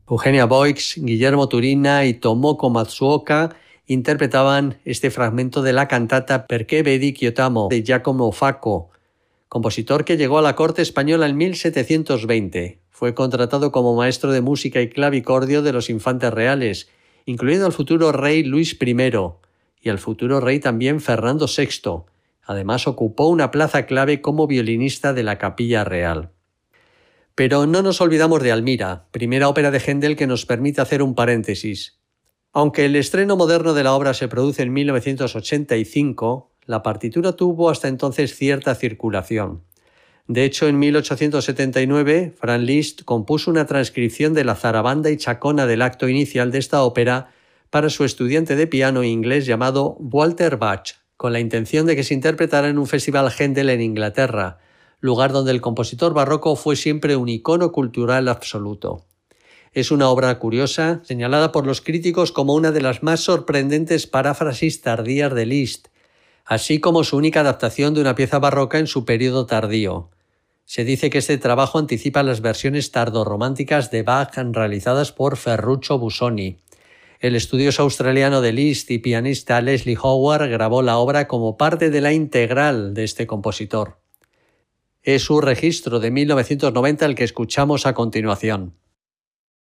Eugenia Boix, Guillermo Turina y Tomoko Matsuoka interpretaban este fragmento de la cantata Perché vedi ch'io t'amo de Giacomo Facco, compositor que llegó a la corte española en 1720. Fue contratado como maestro de música y clavicordio de los infantes reales, incluido al futuro rey Luis I y al futuro rey también Fernando VI. Además, ocupó una plaza clave como violinista de la Capilla Real. Pero no nos olvidamos de Almira, primera ópera de Händel que nos permite hacer un paréntesis. Aunque el estreno moderno de la obra se produce en 1985, la partitura tuvo hasta entonces cierta circulación. De hecho, en 1879, Franz Liszt compuso una transcripción de la zarabanda y chacona del acto inicial de esta ópera para su estudiante de piano inglés llamado Walter Bach, con la intención de que se interpretara en un festival Händel en Inglaterra, lugar donde el compositor barroco fue siempre un icono cultural absoluto. Es una obra curiosa, señalada por los críticos como una de las más sorprendentes paráfrasis tardías de Liszt, así como su única adaptación de una pieza barroca en su período tardío. Se dice que este trabajo anticipa las versiones tardorrománticas de Bach realizadas por Ferruccio Busoni. El estudioso australiano de Liszt y pianista Leslie Howard grabó la obra como parte de la integral de este compositor. Es su registro de 1990 el que escuchamos a continuación.